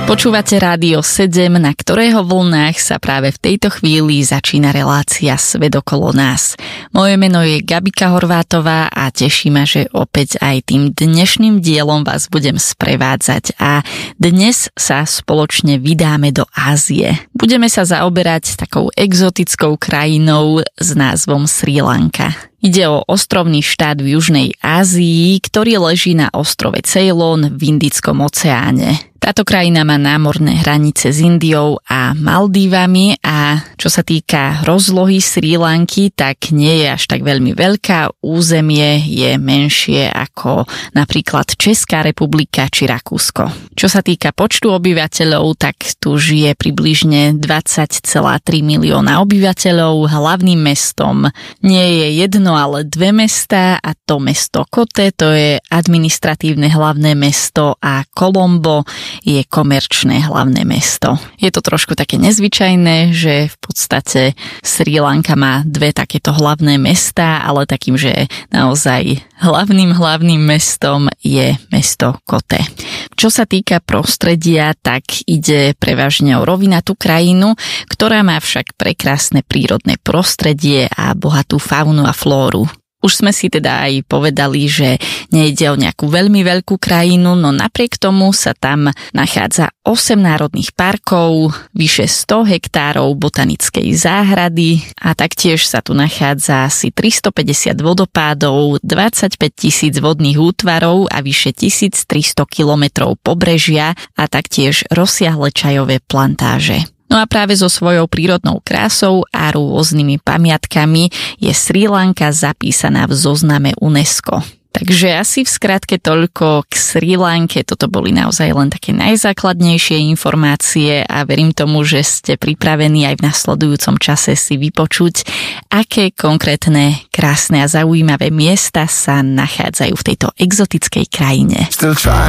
Počúvate Rádio 7, na ktorého vlnách sa práve v tejto chvíli začína relácia Svet okolo nás. Moje meno je Gabika Horvátová a teší ma, že opäť aj tým dnešným dielom vás budem sprevádzať a dnes sa spoločne vydáme do Ázie. Budeme sa zaoberať takou exotickou krajinou s názvom Srí Lanka. Ide o ostrovný štát v Južnej Ázii, ktorý leží na ostrove Ceylon v Indickom oceáne. Táto krajina má námorné hranice s Indiou a Maldívami a čo sa týka rozlohy Srí Lanky, tak nie je až tak veľmi veľká. Územie je menšie ako napríklad Česká republika či Rakúsko. Čo sa týka počtu obyvateľov, tak tu žije približne 20,3 milióna obyvateľov. Hlavným mestom nie je jedno, ale dve mestá, a to mesto Kotte, to je administratívne hlavné mesto, a Colombo je komerčné hlavné mesto. Je to trošku také nezvyčajné, že v podstate Srí Lanka má dve takéto hlavné mestá, ale takým, že naozaj hlavným mestom je mesto Kotte. Čo sa týka prostredia, tak ide prevažne o rovinatú krajinu, ktorá má však prekrásne prírodné prostredie a bohatú faunu a flóru. Už sme si teda aj povedali, že nejde o nejakú veľmi veľkú krajinu, no napriek tomu sa tam nachádza 8 národných parkov, vyše 100 hektárov botanickej záhrady a taktiež sa tu nachádza asi 350 vodopádov, 25 000 vodných útvarov a vyše 1300 kilometrov pobrežia a taktiež rozsiahle čajové plantáže. No a práve so svojou prírodnou krásou a rôznymi pamiatkami je Srí Lanka zapísaná v zozname UNESCO. Takže asi v skratke toľko k Srí Lanke. Toto boli naozaj len také najzákladnejšie informácie a verím tomu, že ste pripravení aj v nasledujúcom čase si vypočuť, aké konkrétne, krásne a zaujímavé miesta sa nachádzajú v tejto exotickej krajine.